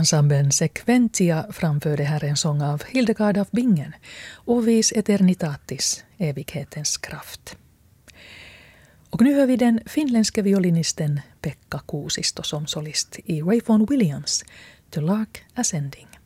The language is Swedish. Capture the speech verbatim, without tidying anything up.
Ensemblen Sequentia framförde här en sång av Hildegard af Bingen, Ovis Eternitatis, evighetens kraft. Och nu hör vi den finländska violinisten Pekka Kuusisto som solist i Ray Vaughan Williams, The Lark Ascending.